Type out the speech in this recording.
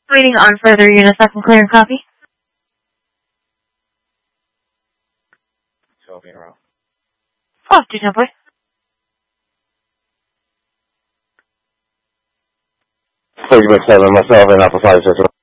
Waiting on further UNICEF and clearing copy. 12 in a row. Oh, do tempo. Figure 7, myself and Alpha 5 system.